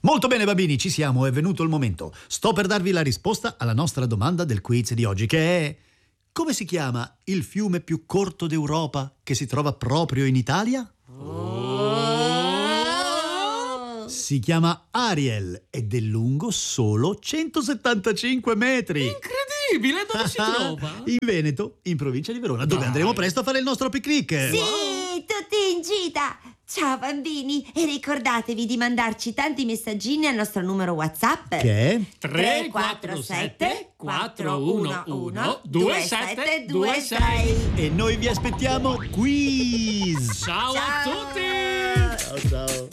Molto bene bambini, ci siamo, è venuto il momento. Sto per darvi la risposta alla nostra domanda del quiz di oggi, che è: come si chiama il fiume più corto d'Europa che si trova proprio in Italia? Si chiama Ariel ed è lungo solo 175 metri. Incredibile, dove si trova? In Veneto, in provincia di Verona, dove andremo presto a fare il nostro picnic. Sì, tutti in gita! Ciao bambini, e ricordatevi di mandarci tanti messaggini al nostro numero WhatsApp. Che è? 347 411 2726. E noi vi aspettiamo quiz. Ciao a tutti! Ciao ciao.